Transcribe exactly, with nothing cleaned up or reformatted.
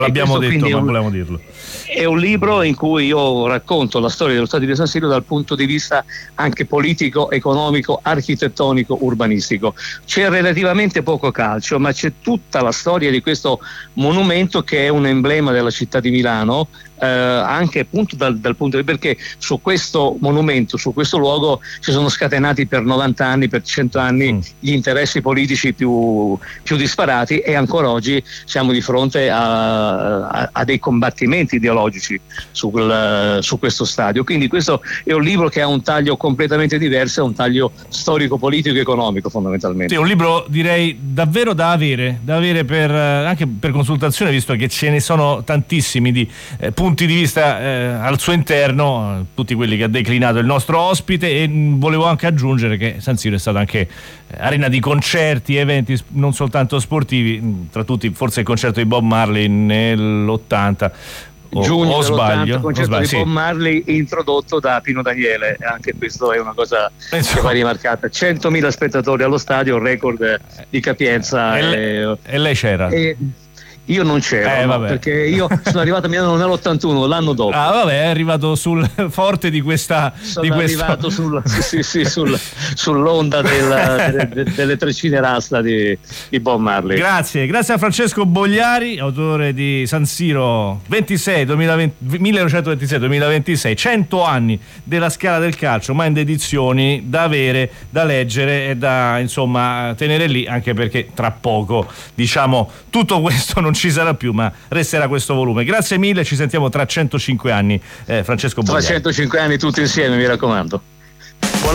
L'abbiamo detto, ma volevamo dirlo. È un libro in cui io racconto la storia dello stadio di San Siro dal punto di vista anche politico, economico, architettonico, urbanistico. C'è relativamente poco calcio, ma c'è tutta la storia di questo monumento che è un emblema della città di Milano, eh, anche appunto dal, dal punto di perché su questo monumento, su questo luogo si sono scatenati per novanta anni, per cento anni mm. gli interessi politici più, più disparati, e ancora oggi siamo di fronte a, a, a dei combattimenti ideologici su, quel, su questo stadio. Quindi questo è un libro che ha un taglio completamente diverso, è un taglio storico, politico e economico fondamentalmente. Sì, è un libro direi davvero da avere, da avere per, anche per consultazione, visto che ce ne sono tantissimi di eh, punti di vista eh, al suo interno, eh, tutti quelli che ha declinato il nostro ospite. E mh, volevo anche aggiungere che San Siro è stata anche eh, arena di concerti, eventi non soltanto sportivi, mh, tra tutti forse il concerto di Bob Marley nell'ottanta. O, giugno o sbaglio, il concerto sbaglio, di Bob Marley introdotto da Pino Daniele, anche questo è una cosa Penso. che va rimarcata. centomila spettatori allo stadio, record di capienza. E, e, e lei c'era? E, io non c'ero, eh, no, perché io sono arrivato a Milano nell'ottantuno, l'anno dopo. Ah, vabbè, è arrivato sul forte di questa. Sono di arrivato sul, sì, sì, sul, sull'onda del, delle, delle treccine rasta di, di Bob Marley. Grazie, grazie a Francesco Bogliari, autore di San Siro ventisei, duemilaventi, millenovecentoventisei duemilaventisei, cento anni della Scala del Calcio, Mind edizioni da avere, da leggere e da insomma tenere lì, anche perché tra poco, diciamo, tutto questo non ci sarà più, ma resterà questo volume. Grazie mille, ci sentiamo tra centocinque anni, eh, Francesco Bogliari. Tra centocinque anni tutti insieme, mi raccomando.